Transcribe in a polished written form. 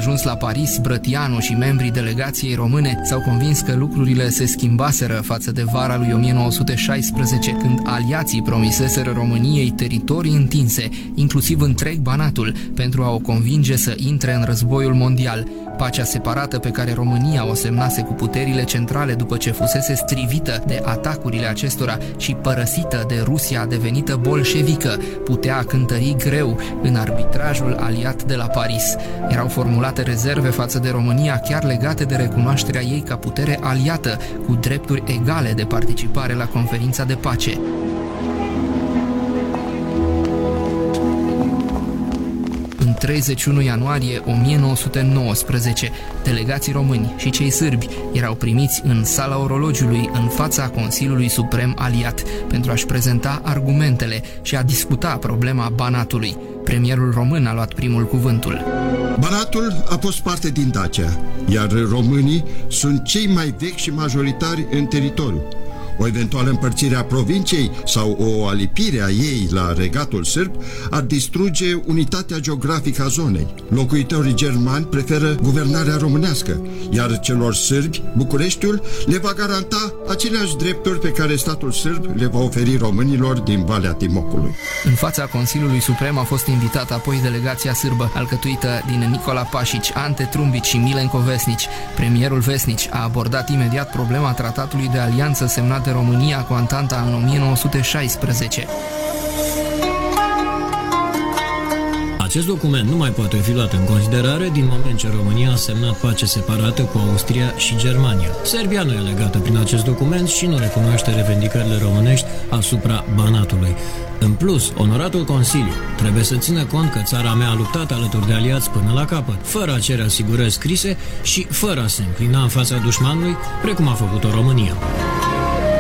ajuns la Paris, Brătianu și membrii delegației române s-au convins că lucrurile se schimbaseră față de vara lui 1916, când aliații promiseseră României teritorii întinse, inclusiv întreg Banatul, pentru a o convinge să intre în războiul mondial. Pacea separată pe care România o semnase cu puterile centrale după ce fusese strivită de atacurile acestora și părăsită de Rusia devenită bolșevică, putea cântări greu în arbitrajul aliat de la Paris. Erau formulate rezerve față de România, chiar legate de recunoașterea ei ca putere aliată, cu drepturi egale de participare la conferința de pace. În 31 ianuarie 1919, delegații români și cei sârbi erau primiți în sala orologiului în fața Consiliului Suprem Aliat pentru a-și prezenta argumentele și a discuta problema Banatului. Premierul român a luat primul cuvântul. Banatul a fost parte din Dacia, iar românii sunt cei mai vechi și majoritari în teritoriu. O eventuală împărțire a provinciei sau o alipire a ei la regatul sârb ar distruge unitatea geografică a zonei. Locuitorii germani preferă guvernarea românească, iar celor sârbi, Bucureștiul le va garanta aceleași drepturi pe care statul sârb le va oferi românilor din Valea Timocului. În fața Consiliului Suprem a fost invitată apoi delegația sârbă, alcătuită din Nicola Pașici, Ante Trumbici și Milenko Vesnici. Premierul Vesnici a abordat imediat problema tratatului de alianță semnat de România cu Antanta în 1916. Acest document nu mai poate fi luat în considerare din moment ce România a semnat pace separată cu Austria și Germania. Serbia nu e legată prin acest document și nu recunoaște revendicările românești asupra Banatului. În plus, onoratul Consiliu trebuie să țină cont că țara mea a luptat alături de aliați până la capăt, fără a cere asigurări scrise și fără a se înclina în fața dușmanului, precum a făcut-o România.